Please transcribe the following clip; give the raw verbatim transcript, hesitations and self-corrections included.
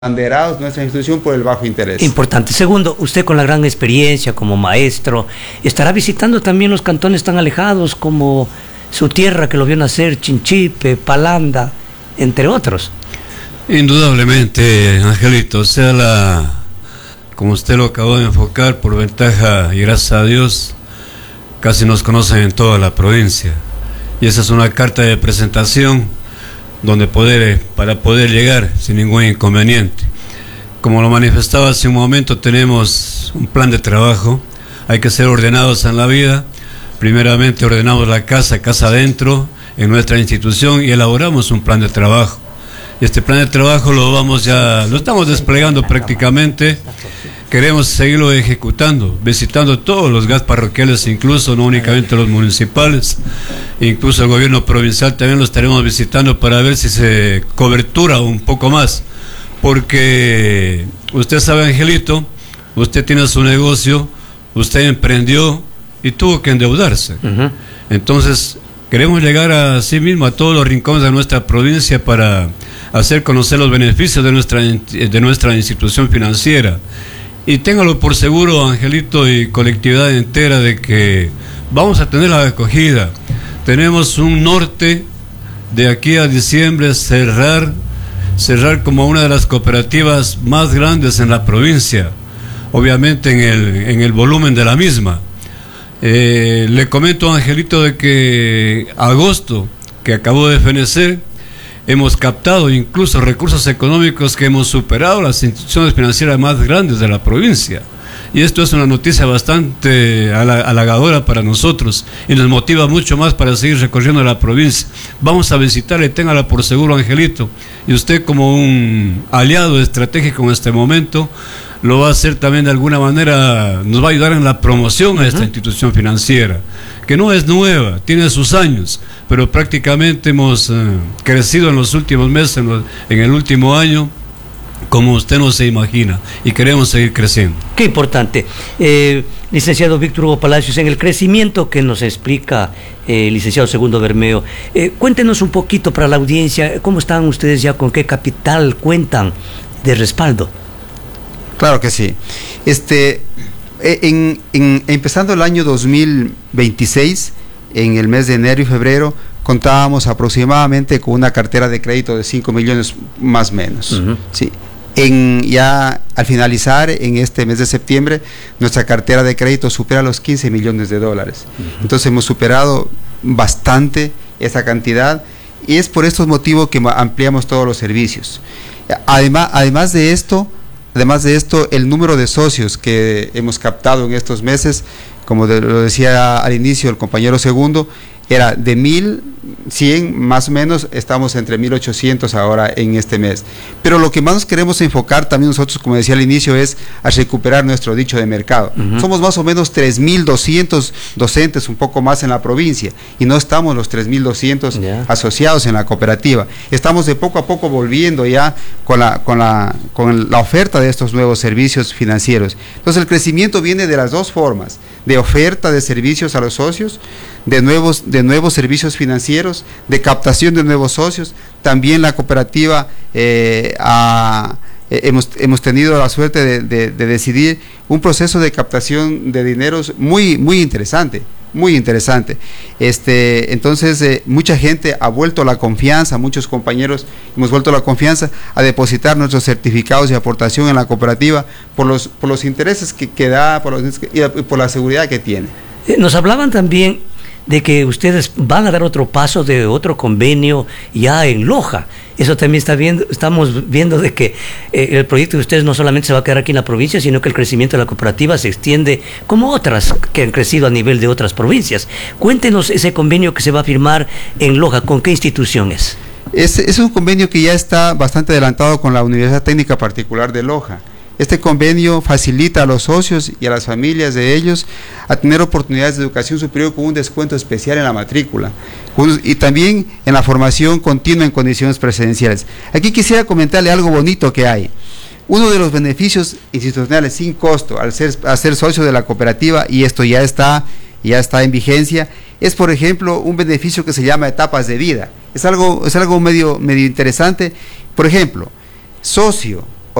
abanderados nuestra institución por el bajo interés. Importante. Segundo, usted con la gran experiencia como maestro, ¿estará visitando también los cantones tan alejados como su tierra que lo vio nacer, Chinchipe, Palanda, entre otros? Indudablemente, Angelito, o sea, la, como usted lo acabó de enfocar, por ventaja y gracias a Dios, casi nos conocen en toda la provincia. Y esa es una carta de presentación donde poder, para poder llegar sin ningún inconveniente. Como lo manifestaba hace un momento, tenemos un plan de trabajo, hay que ser ordenados en la vida. Primeramente ordenamos la casa, casa adentro, en nuestra institución, y elaboramos un plan de trabajo. Y este plan de trabajo lo vamos ya, lo estamos desplegando prácticamente. Queremos seguirlo ejecutando, visitando todos los gas parroquiales, incluso no únicamente los municipales, incluso el gobierno provincial también lo estaremos visitando para ver si se cobertura un poco más, porque usted sabe, Angelito, usted tiene su negocio, usted emprendió y tuvo que endeudarse. Uh-huh. Entonces queremos llegar a sí mismo a todos los rincones de nuestra provincia para hacer conocer los beneficios de nuestra, de nuestra institución financiera. Y téngalo por seguro, Angelito y colectividad entera, de que vamos a tener la acogida. Tenemos un norte de aquí a diciembre, cerrar, cerrar como una de las cooperativas más grandes en la provincia, obviamente en el, en el volumen de la misma. Eh, le comento, Angelito, de que agosto, que acabó de fenecer, hemos captado incluso recursos económicos que hemos superado las instituciones financieras más grandes de la provincia. Y esto es una noticia bastante halagadora para nosotros y nos motiva mucho más para seguir recorriendo la provincia. Vamos a visitarle, téngala por seguro, Angelito. Y usted, como un aliado estratégico en este momento, lo va a hacer también de alguna manera, nos va a ayudar en la promoción a esta uh-huh. institución financiera, que no es nueva, tiene sus años, pero prácticamente hemos eh, crecido en los últimos meses, en, los, en el último año, como usted no se imagina, y queremos seguir creciendo. Qué importante. Eh, licenciado Víctor Hugo Palacios, en el crecimiento que nos explica el eh, licenciado Segundo Bermeo, eh, cuéntenos un poquito para la audiencia, ¿cómo están ustedes ya, con qué capital cuentan de respaldo? Claro que sí. Este, en, en, empezando el año dos mil veintiséis, en el mes de enero y febrero, contábamos aproximadamente con una cartera de crédito de cinco millones más o menos. Uh-huh. Sí. En, ya al finalizar en este mes de septiembre, nuestra cartera de crédito supera los quince millones de dólares. Uh-huh. Entonces hemos superado bastante esa cantidad y es por estos motivos que ampliamos todos los servicios. Además, además de esto, Además de esto, el número de socios que hemos captado en estos meses, como de, lo decía al inicio el compañero Segundo, era de mil cien más o menos, estamos entre mil ochocientos ahora en este mes. Pero lo que más nos queremos enfocar también nosotros, como decía al inicio, es a recuperar nuestro dicho de mercado. Uh-huh. Somos más o menos tres mil doscientos docentes, un poco más en la provincia, y no estamos los tres mil doscientos yeah. asociados en la cooperativa. Estamos de poco a poco volviendo ya con la, con la, con la oferta de estos nuevos servicios financieros. Entonces el crecimiento viene de las dos formas, de oferta de servicios a los socios, de nuevos, de nuevos servicios financieros, de captación de nuevos socios. También la cooperativa eh, a, eh, hemos, hemos tenido la suerte de, de, de decidir un proceso de captación de dineros muy, muy interesante, muy interesante. Este, entonces eh, mucha gente ha vuelto la confianza, muchos compañeros hemos vuelto la confianza a depositar nuestros certificados de aportación en la cooperativa por los, por los intereses que, que da, por los, y por la seguridad que tiene. Nos hablaban también de que ustedes van a dar otro paso de otro convenio ya en Loja. Eso también está viendo, estamos viendo de que eh, el proyecto de ustedes no solamente se va a quedar aquí en la provincia, sino que el crecimiento de la cooperativa se extiende como otras que han crecido a nivel de otras provincias. Cuéntenos ese convenio que se va a firmar en Loja, ¿con qué institución es? Es, es un convenio que ya está bastante adelantado con la Universidad Técnica Particular de Loja. Este convenio facilita a los socios y a las familias de ellos a tener oportunidades de educación superior con un descuento especial en la matrícula y también en la formación continua en condiciones presidenciales. Aquí quisiera comentarle algo bonito que hay. Uno de los beneficios institucionales sin costo al ser, al ser socio de la cooperativa, y esto ya está, ya está en vigencia, es por ejemplo un beneficio que se llama etapas de vida. Es algo, es algo medio, medio interesante. Por ejemplo, socio